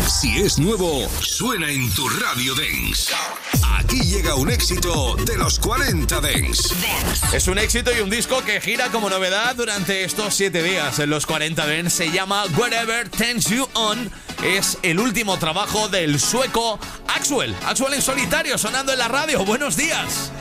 Si es nuevo, suena en tu radio Dance. Aquí llega un éxito de los 40 Dance. Es un éxito y un disco que gira como novedad durante estos 7 días en los 40 Dance. Se llama Whatever Turns You On. Es el último trabajo del sueco Axwell. Axwell en solitario, sonando en la radio. Buenos días.